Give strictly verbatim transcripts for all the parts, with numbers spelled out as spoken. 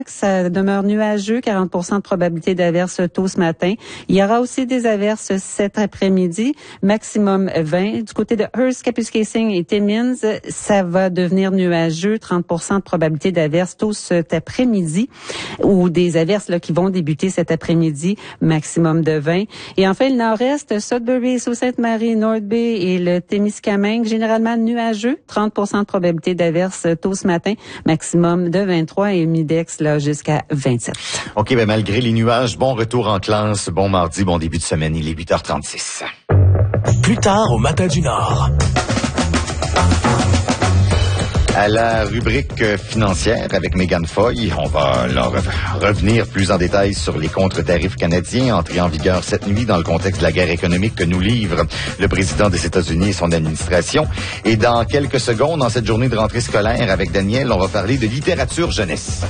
Ça demeure nuageux, quarante pour cent de probabilité d'averse tôt ce matin. Il y aura aussi des averses cet après-midi, maximum vingt. Du côté de Hearst, Kapuskasing et Timmins, ça va devenir nuageux, trente pour cent de probabilité d'averse tôt cet après-midi, ou des averses là, qui vont débuter cet après-midi, maximum de vingt. Et enfin, le nord-est, Sudbury, Sault-Sainte-Marie, North Bay et le Témiscamingue, généralement nuageux, trente pour cent de probabilité d'averse tôt ce matin, maximum de vingt-trois et Midex, là, jusqu'à vingt-sept. OK, ben malgré les nuages, bon retour en classe, bon mardi, bon début de semaine, il est huit heures trente-six. Plus tard au Matin du Nord. À la rubrique financière avec Mégane Foy, on va leur revenir plus en détail sur les contre-tarifs canadiens entrés en vigueur cette nuit dans le contexte de la guerre économique que nous livre le président des États-Unis et son administration. Et dans quelques secondes, dans cette journée de rentrée scolaire avec Daniel, on va parler de littérature jeunesse.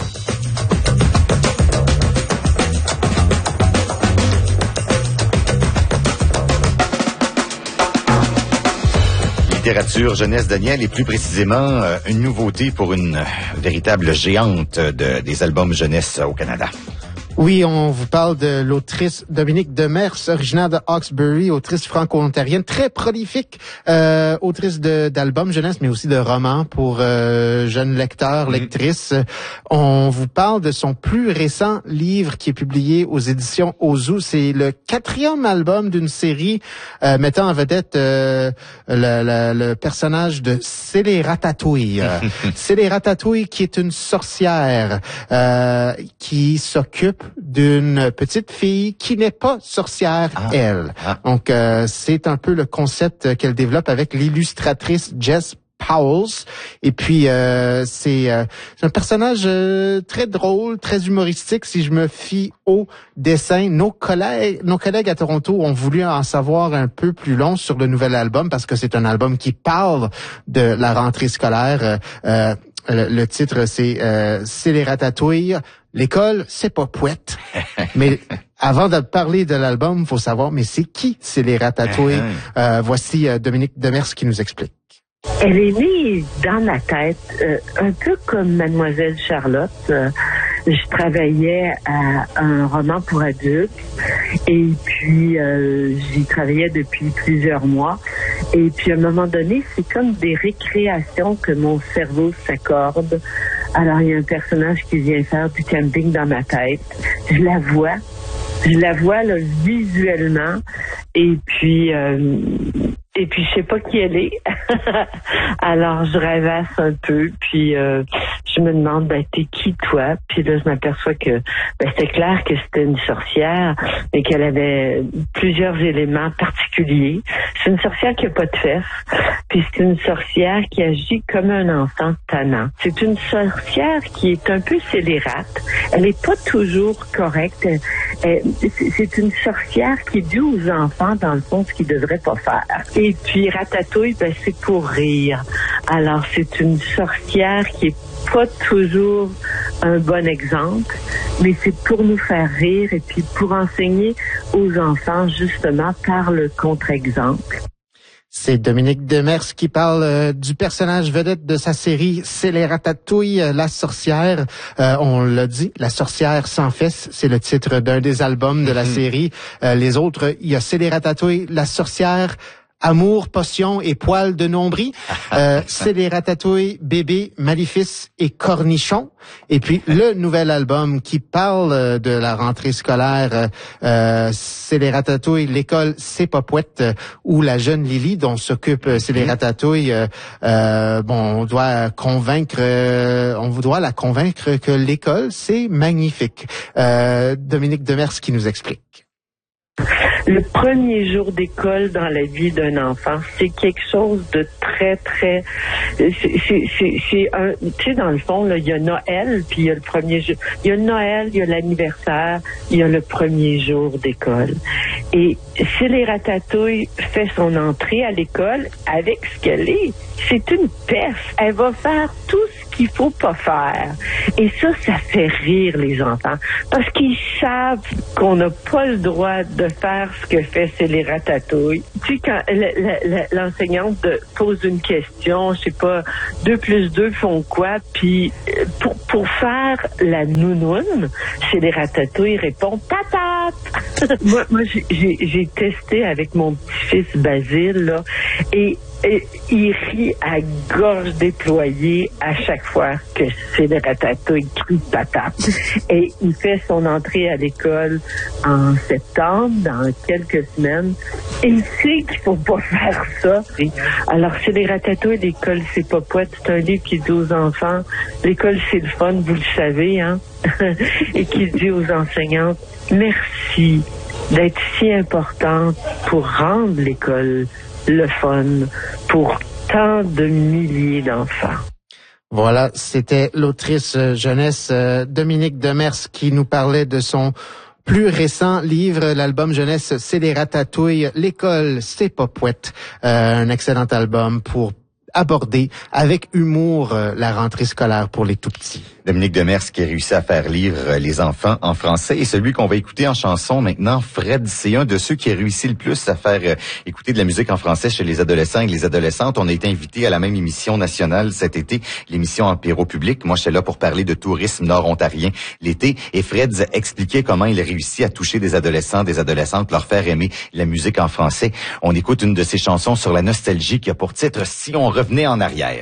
Littérature jeunesse, Daniel, et plus précisément euh, une nouveauté pour une euh, véritable géante de, des albums jeunesse au Canada. Oui, on vous parle de l'autrice Dominique Demers, originaire de Hawkesbury, autrice franco-ontarienne, très prolifique, euh, autrice de, d'albums jeunesse, mais aussi de romans pour euh, jeunes lecteurs, lectrices. Mmh. On vous parle de son plus récent livre qui est publié aux éditions Ozu. C'est le quatrième album d'une série euh, mettant en vedette euh, le, le, le personnage de Célé Ratatouille. Célé Ratatouille qui est une sorcière euh, qui s'occupe d'une petite fille qui n'est pas sorcière, ah. elle. Ah. Donc, euh, c'est un peu le concept qu'elle développe avec l'illustratrice Jess Powell. Et puis, euh, c'est, euh, c'est un personnage euh, très drôle, très humoristique, si je me fie au dessin. Nos collègues, nos collègues à Toronto ont voulu en savoir un peu plus long sur le nouvel album parce que c'est un album qui parle de la rentrée scolaire. Euh, le, le titre, c'est euh, « C'est les ratatouilles ». L'école, c'est pas pouette. Mais avant de parler de l'album, il faut savoir, mais c'est qui c'est les ratatouilles? euh, voici euh, Dominique Demers qui nous explique. Elle est née dans ma tête, euh, un peu comme Mademoiselle Charlotte. Euh, je travaillais à un roman pour adultes et puis euh, j'y travaillais depuis plusieurs mois. Et puis à un moment donné, c'est comme des récréations que mon cerveau s'accorde. Alors il y a un personnage qui vient faire du camping dans ma tête. Je la vois. Je la vois là, visuellement. Et puis... Euh, Et puis, je sais pas qui elle est. Alors, je rêvasse un peu. Puis, euh, je me demande, ben, t'es qui, toi? Puis là, je m'aperçois que, ben, c'était clair que c'était une sorcière, mais qu'elle avait plusieurs éléments particuliers. C'est une sorcière qui a pas de fesses. Puis, c'est une sorcière qui agit comme un enfant tannant. C'est une sorcière qui est un peu scélérate. Elle est pas toujours correcte. Elle, elle, c'est une sorcière qui dit aux enfants, dans le fond, ce qu'ils devraient pas faire. Et Et puis, Ratatouille, ben, c'est pour rire. Alors, c'est une sorcière qui est pas toujours un bon exemple, mais c'est pour nous faire rire et puis pour enseigner aux enfants, justement, par le contre-exemple. C'est Dominique Demers qui parle euh, du personnage vedette de sa série C'est les ratatouilles, euh, la sorcière. Euh, on l'a dit, la sorcière sans fesses, c'est le titre d'un des albums de la mm-hmm. série. Euh, les autres, il y a C'est les ratatouilles, la sorcière, Amour, potion et poils de nombril. Euh, c'est les ratatouilles, bébé, maléfice et cornichon. Et puis le nouvel album qui parle de la rentrée scolaire, euh, c'est les ratatouilles, l'école c'est pas pouette, où la jeune Lily dont s'occupe c'est les ratatouilles. Euh, euh, bon, on doit convaincre, euh, on doit la convaincre que l'école c'est magnifique. Euh, Dominique Demers qui nous explique. Le premier jour d'école dans la vie d'un enfant, c'est quelque chose de très, très... C'est, c'est, c'est, c'est un... Tu sais, dans le fond, là, il y a Noël, puis il y a le premier jour... Il y a Noël, il y a l'anniversaire, il y a le premier jour d'école. Et si les ratatouilles fait son entrée à l'école avec ce qu'elle est, c'est une perf. Elle va faire tout ce qu'il faut pas faire. Et ça, ça fait rire les enfants. Parce qu'ils savent qu'on n'a pas le droit de faire ce que fait C'est les ratatouilles. Tu sais, quand l'enseignante pose une question, je sais pas, deux plus deux font quoi? Puis pour, pour faire la nounoune, C'est les ratatouilles répond patate. moi, moi j'ai, j'ai testé avec mon petit-fils Basile, là, et Et il rit à gorge déployée à chaque fois que C'est les ratatouilles crie patate. Et il fait son entrée à l'école en septembre, dans quelques semaines. Et il sait qu'il faut pas faire ça. Alors, C'est les ratatouilles, l'école, c'est pas poète. C'est un livre qui dit aux enfants, l'école, c'est le fun, vous le savez, hein? Et qui dit aux enseignantes, merci d'être si importante pour rendre l'école le fun pour tant de milliers d'enfants. Voilà, c'était l'autrice jeunesse Dominique Demers qui nous parlait de son plus récent livre, l'album jeunesse C'est les ratatouilles, l'école c'est pas poète. Euh, un excellent album pour aborder avec humour la rentrée scolaire pour les tout-petits. Dominique Demers qui a réussi à faire lire les enfants en français. Et celui qu'on va écouter en chanson maintenant, Fred, c'est un de ceux qui a réussi le plus à faire euh, écouter de la musique en français chez les adolescents et les adolescentes. On a été invités à la même émission nationale cet été, l'émission Empire au public. Moi, j'étais là pour parler de tourisme nord-ontarien l'été. Et Fred expliquait comment il a réussi à toucher des adolescents, des adolescentes, leur faire aimer la musique en français. On écoute une de ses chansons sur la nostalgie qui a pour titre « Si on revenait en arrière ».